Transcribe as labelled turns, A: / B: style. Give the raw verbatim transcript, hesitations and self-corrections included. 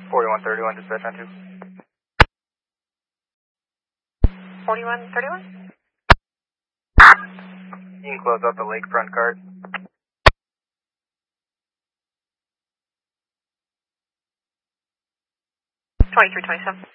A: forty-one thirty-one, dispatch on two.
B: forty-one thirty-one?
A: You can close out the lakefront card.
B: twenty-three twenty-seven.